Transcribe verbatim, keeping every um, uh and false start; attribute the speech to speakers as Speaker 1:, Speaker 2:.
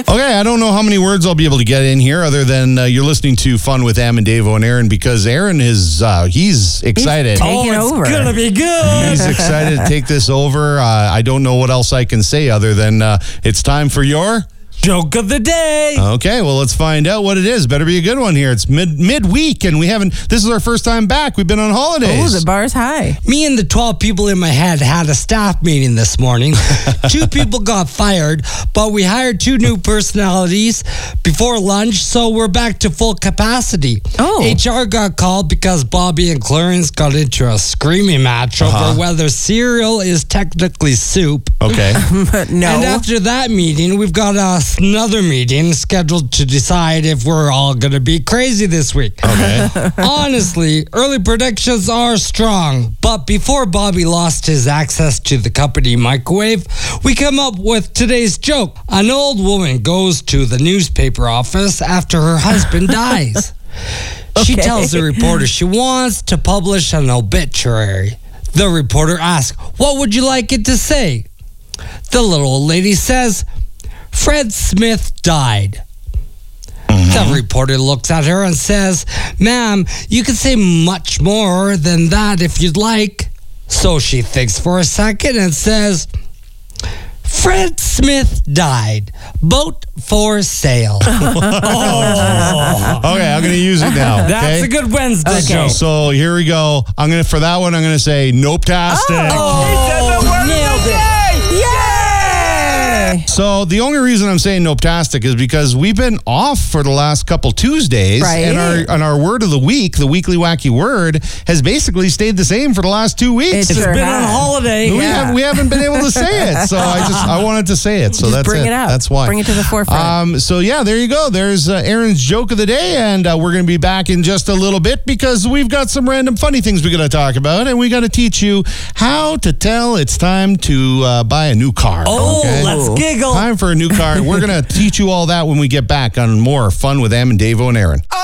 Speaker 1: Okay, I don't know how many words I'll be able to get in here other than uh, you're listening to Fun with Am and Davo and Aaron because Aaron is, uh, he's excited.
Speaker 2: He's taking
Speaker 3: oh, it's
Speaker 2: over.
Speaker 3: gonna be good.
Speaker 1: He's excited to take this over. Uh, I don't know what else I can say other than uh, it's time for your...
Speaker 3: Joke of the day.
Speaker 1: Okay, well, let's find out what it is. Better be a good one here. It's mid midweek, and we haven't. This is our first time back. We've been on holidays.
Speaker 2: Oh, the bar's high.
Speaker 3: Me and the twelve people in my head had a staff meeting this morning. Two people got fired, but we hired two new personalities before lunch, so we're back to full capacity.
Speaker 2: Oh.
Speaker 3: H R got called because Bobby and Clarence got into a screaming match
Speaker 1: Uh-huh.
Speaker 3: over whether cereal is technically soup.
Speaker 1: Okay.
Speaker 2: But no.
Speaker 3: And after that meeting, we've got a another meeting scheduled to decide if we're all going to be crazy this week.
Speaker 1: Okay.
Speaker 3: Honestly, early predictions are strong, but before Bobby lost his access to the company microwave, we come up with today's joke. An old woman goes to the newspaper office after her husband dies. She
Speaker 2: Okay.
Speaker 3: tells the reporter she wants to publish an obituary. The reporter asks, "What would you like it to say?" The little old lady says, "Fred Smith died." The reporter looks at her and says, "Ma'am, you can say much more than that if you'd like." So she thinks for a second and says, "Fred Smith died. Boat for sale." Oh,
Speaker 1: Okay, I'm going to use it now. Okay?
Speaker 3: that's a good Wednesday
Speaker 2: Okay.
Speaker 3: joke.
Speaker 1: So here we go. I'm gonna for that one. I'm gonna say nope-tastic.
Speaker 3: Oh,
Speaker 2: nailed it. Yay!
Speaker 1: So the only reason I'm saying nope-tastic is because we've been off for the last couple Tuesdays,
Speaker 2: Right.
Speaker 1: and our and our word of the week, the weekly wacky word, has basically stayed the same for the last two weeks.
Speaker 2: It
Speaker 3: It's
Speaker 2: sure
Speaker 3: been on
Speaker 2: has.
Speaker 3: holiday.
Speaker 1: we,
Speaker 2: Yeah.
Speaker 1: have, we haven't been able to say it, so I just I wanted to say it. So
Speaker 2: Just
Speaker 1: that's
Speaker 2: bring
Speaker 1: it.
Speaker 2: it up.
Speaker 1: That's why.
Speaker 2: Bring it to the forefront.
Speaker 1: Um, so yeah, there you go. There's uh, Aaron's joke of the day, and uh, we're going to be back in just a little bit because we've got some random funny things we got to talk about, and we got to teach you how to tell it's time to uh, buy a new car.
Speaker 3: Oh,
Speaker 1: okay?
Speaker 3: let's giggle.
Speaker 1: Time for a new car. We're going to teach you all that when we get back on more Fun with Am and Davo and Aaron.